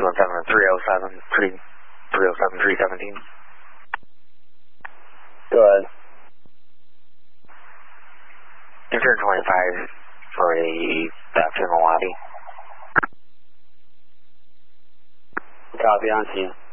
217 307 317. Go ahead. Intern 25 for a theft in the lobby. Copy, on scene.